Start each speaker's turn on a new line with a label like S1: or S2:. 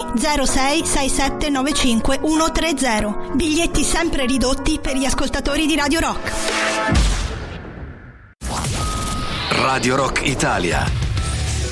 S1: 06 67 95 130. Biglietti sempre ridotti per gli ascoltatori di Radio Rock.
S2: Radio Rock Italia.